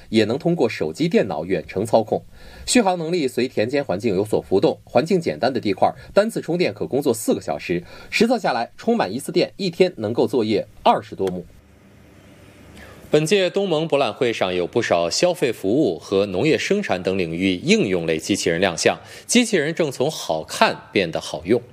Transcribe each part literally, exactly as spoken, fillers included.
也能通过手机、电脑远程操控。续航能力随田间环境有所浮动，环境简单的地块，单次充电可工作四个小时，实测下来，充满一次电，一天能够作业二十多亩。本届东盟博览会上有不少消费服务和农业生产等领域应用类机器人亮相，机器人正从好看变得好用。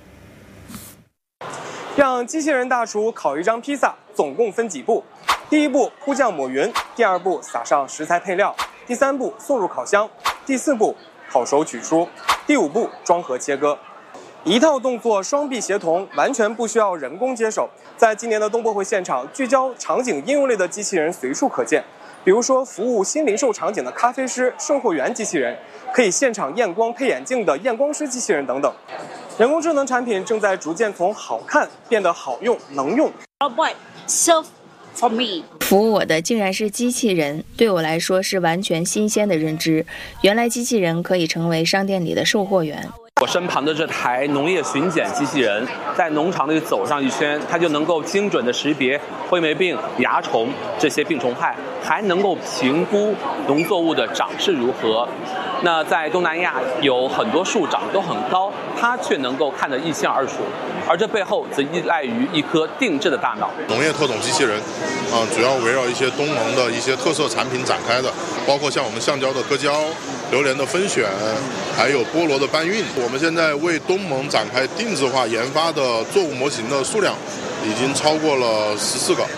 让机器人大厨烤一张披萨，总共分几步？第一步铺酱抹匀，第二步撒上食材配料，第三步送入烤箱，第四步烤熟取出，第五步装盒切割。一套动作双臂协同，完全不需要人工接手。在今年的冬博会现场，聚焦场景应用类的机器人随处可见，比如说服务新零售场景的咖啡师、售货员机器人，可以现场验光配眼镜的验光师机器人等等。人工智能产品正在逐渐从好看变得好用、能用。 Oh boy, serve for me. 服务我的竟然是机器人，对我来说是完全新鲜的认知。原来机器人可以成为商店里的售货员。 我身旁的这台农业巡检机器人，在农场里走上一圈，它就能够精准的识别灰霉病、蚜虫这些病虫害，还能够评估农作物的长势如何。那在东南亚有很多树长得都很高，它却能够看得一清二楚，而这背后则依赖于一颗定制的大脑。 农业特种机器人，啊、呃，主要围绕一些东盟的一些特色产品展开的，包括像我们橡胶的割胶、榴莲的分选，还有菠萝的搬运。我们现在为东盟展开定制化研发的作物模型的数量已经超过了十四个。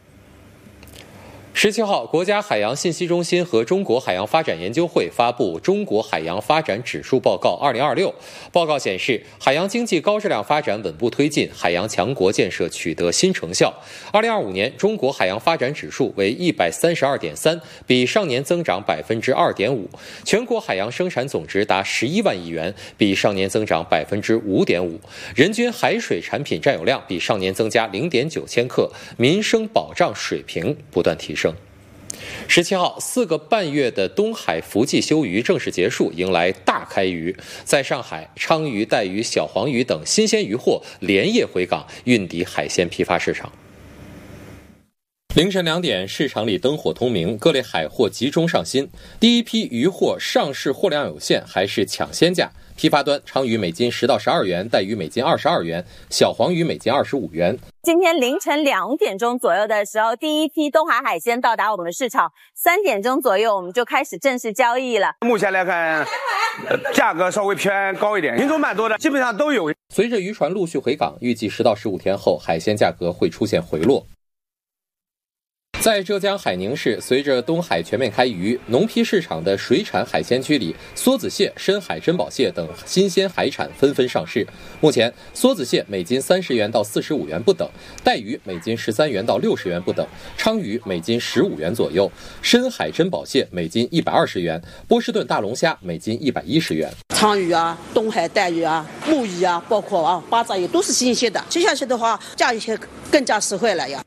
十七号，国家海洋信息中心和中国海洋发展研究会发布《中国海洋发展指数报告二零二六》。报告显示，海洋经济高质量发展稳步推进，海洋强国建设取得新成效。二零二五年，中国海洋发展指数为一百三十二点三，比上年增长百分之二点五。全国海洋生产总值达十一万亿元，比上年增长百分之五点五。人均海水产品占有量比上年增加零点九千克，民生保障水平不断提升。十七号，四个半月的东海福季休渔正式结束，迎来大开渔。在上海，鲳鱼、带鱼、小黄鱼等新鲜渔货连夜回港，运抵海鲜批发市场。凌晨两点，市场里灯火通明，各类海货集中上新。第一批渔货上市货量有限，还是抢先价。批发端，鲳鱼每斤十到十二元，带鱼每斤二十二元，小黄鱼每斤二十五元。 今天凌晨两点钟左右的时候，第一批东海海鲜到达我们的市场，三点钟左右我们就开始正式交易了。 目前来看，价格稍微偏高一点，品种蛮多的，基本上都有。 随着渔船陆续回港，预计十到十五天后，海鲜价格会出现回落。在浙江海宁市，随着东海全面开渔，农批市场的水产海鲜区里，梭子蟹、深海珍宝蟹等新鲜海产纷纷上市。目前，梭子蟹每斤三十元到四十五元不等，带鱼每斤十三元到六十元不等，鲳鱼每斤十五元左右，深海珍宝蟹每斤一百二十元，波士顿大龙虾每斤一百一十元。 鲳鱼啊、东海带鱼啊、木鱼啊，包括啊八爪鱼都是新鲜的。接下去的话，价钱更加实惠了呀。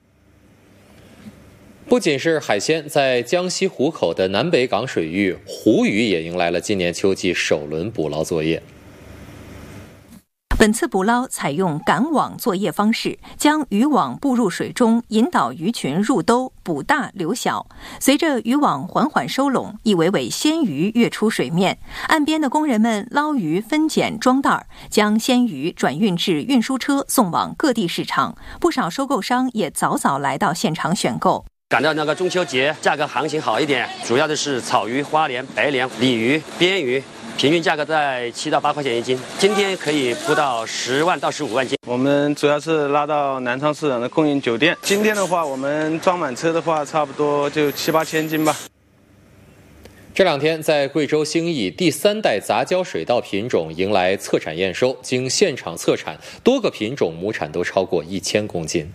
不仅是海鲜，在江西湖口的南北港水域，湖鱼也迎来了今年秋季首轮捕捞作业。 本次捕捞采用赶网作业方式，将渔网布入水中，引导鱼群入兜，捕大留小。随着渔网缓缓收拢，一尾尾鲜鱼跃出水面。岸边的工人们捞鱼、分拣、装袋，将鲜鱼转运至运输车，送往各地市场。不少收购商也早早来到现场选购。 赶到那个中秋节，价格行情好一点，主要的是草鱼、花鲢、白鲢、鲤鱼、边鱼，平均价格在七到八块钱一斤。今天可以铺到十万到十五万斤。 我们主要是拉到南昌市场的供应酒店。今天的话，我们装满车的话，差不多就七八千斤吧。 这两天，在贵州兴义，第三代杂交水稻品种迎来测产验收，经现场测产，多个品种亩产都超过一千公斤。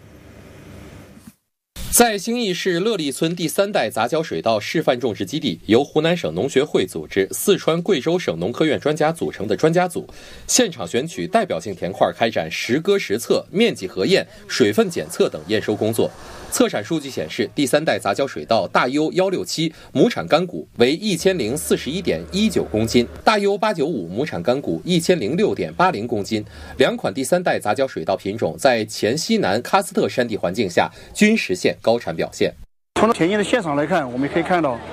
在兴义市乐利村第三代杂交水稻示范种植基地，由湖南省农学会组织、四川、贵州省农科院专家组成的专家组，现场选取代表性田块，开展实割实测、面积核验、水分检测等验收工作。测产数据显示，第三代杂交水稻大优一六七亩产干谷为一千零四十一点一九公斤，大优八九五亩产干谷一千零六点八零公斤。两款第三代杂交水稻品种在黔西南喀斯特山地环境下均实现高产表现。 从田间的现场来看，我们可以看到